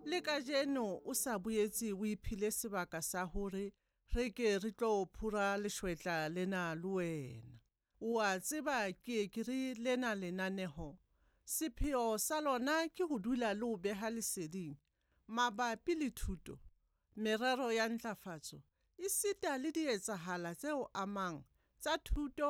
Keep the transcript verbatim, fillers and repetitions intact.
le ka jeno o sa boetse o iphile sebaka sa hore re ke re tlo phura lešwetla lena le wena. O a tseba ke ke re lena lenaneho, sepheo sa lona ke ho dula le ho beha leseding mabapi le thuto, merero ya ntlafatso, esita le dietsahala tseo amang tsa thuto